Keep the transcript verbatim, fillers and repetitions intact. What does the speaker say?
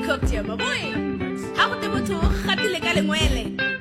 cocktail, my boy. How could they want to hot like a